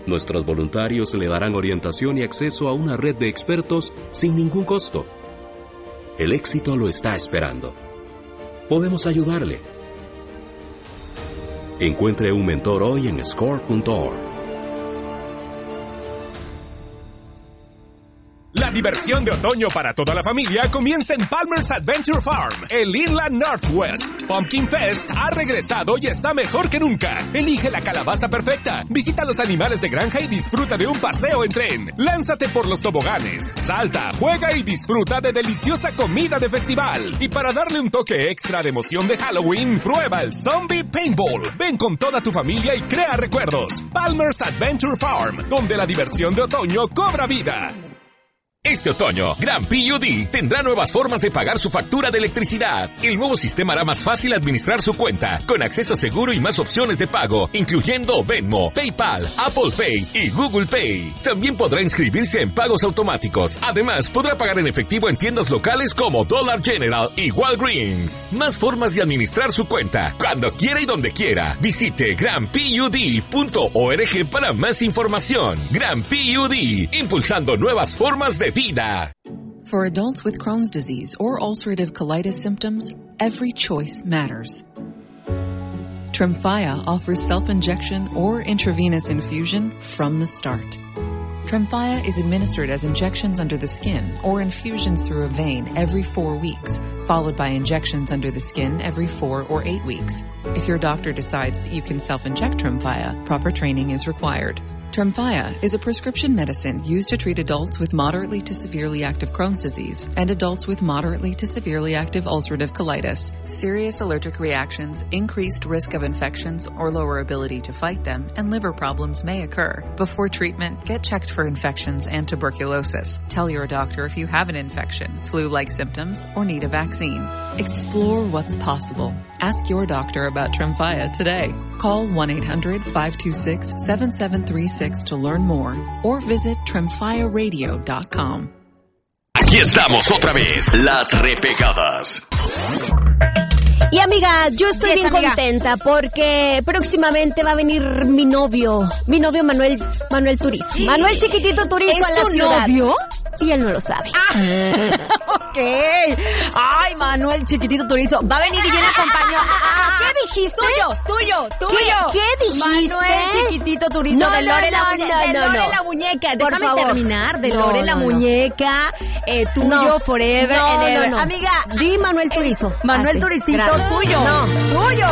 Nuestros voluntarios le darán orientación y acceso a una red de expertos sin ningún costo. El éxito lo está esperando. Podemos ayudarle. Encuentre un mentor hoy en score.org. La diversión de otoño para toda la familia comienza en Palmer's Adventure Farm, el Inland Northwest. Pumpkin Fest ha regresado y está mejor que nunca. Elige la calabaza perfecta, visita los animales de granja y disfruta de un paseo en tren. Lánzate por los toboganes, salta, juega y disfruta de deliciosa comida de festival. Y para darle un toque extra de emoción de Halloween, prueba el Zombie Paintball. Ven con toda tu familia y crea recuerdos. Palmer's Adventure Farm, donde la diversión de otoño cobra vida. Este otoño, Gran PUD tendrá nuevas formas de pagar su factura de electricidad. El nuevo sistema hará más fácil administrar su cuenta, con acceso seguro y más opciones de pago, incluyendo Venmo, PayPal, Apple Pay y Google Pay. También podrá inscribirse en pagos automáticos. Además, podrá pagar en efectivo en tiendas locales como Dollar General y Walgreens. Más formas de administrar su cuenta, cuando quiera y donde quiera. Visite granpud.org para más información. Gran PUD, impulsando nuevas formas de vida. For adults with Crohn's disease or ulcerative colitis symptoms, every choice matters. Tremfya offers self-injection or intravenous infusion from the start. Tremfya is administered as injections under the skin or infusions through a vein every 4 weeks, followed by injections under the skin every 4 or 8 weeks. If your doctor decides that you can self-inject Tremfya, proper training is required. Tremfya is a prescription medicine used to treat adults with moderately to severely active Crohn's disease and adults with moderately to severely active ulcerative colitis. Serious allergic reactions, increased risk of infections or lower ability to fight them, and liver problems may occur. Before treatment, get checked for infections and tuberculosis. Tell your doctor if you have an infection, flu-like symptoms, or need a vaccine. Explore what's possible. Ask your doctor about Tremfya today. Call 1-800-526-7736 to learn more or visit tremfyaradio.com. Aquí estamos otra vez, las repegadas. Y amiga, yo estoy bien contenta porque próximamente va a venir mi novio Manuel Turizo. ¿Sí? Manuel Chiquitito Turizo a la ciudad. ¿Novio? Y él no lo sabe. Ok. Ay, Manuel Chiquitito Turizo. Va a venir y viene acompañado. ¿Qué dijiste? Tuyo. ¿Qué dijiste? Manuel Chiquitito Turizo de Lore la muñeca. Déjame terminar. De Lore la muñeca. Tuyo forever. No. Amiga. Di Manuel Turizo. Manuel Turicito, tuyo. No. Tuyo.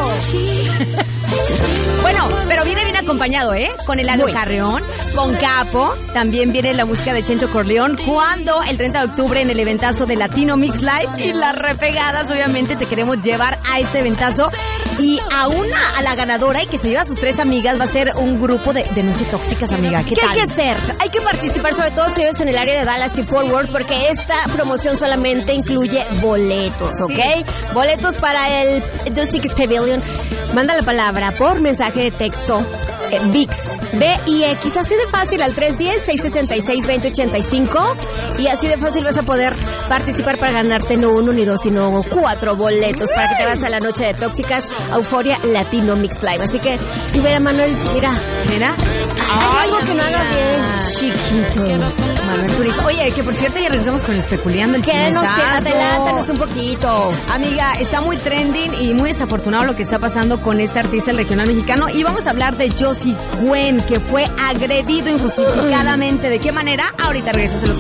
Bueno, pero viene bien acompañado, con Eladio Carreón, con Capo. También viene la música de Chencho Corleón. Cuando el 30 de octubre en el eventazo de Latino Mix Live y las repegadas, obviamente te queremos llevar a este eventazo. Y a la ganadora y que se lleva a sus 3 amigas va a ser un grupo de Noche Tóxicas, amiga. ¿Qué tal? Hay que hacer? Hay que participar, sobre todo si vives en el área de Dallas y Fort Worth, porque esta promoción solamente incluye boletos, ¿ok? Sí. Boletos para el The Six Pavilion. Manda la palabra por mensaje de texto VIX, VIX, así de fácil al 310-666-2085 y así de fácil vas a poder participar para ganarte no 1 ni 2 sino 4 boletos para que te vas a la noche de Tóxicas Euforia Latino Mix Live. Así que, y mira Manuel, mira. Hay algo que no haga bien, chiquito. Manuel Turizo. Oye, que por cierto ya regresamos con el especuleando el adelántanos un poquito. Amiga, está muy trending y muy desafortunado lo que está pasando con este artista del regional mexicano y vamos a hablar de Josie Cuen, que fue agredido injustificadamente. ¿De qué manera? Ahorita regreso, se los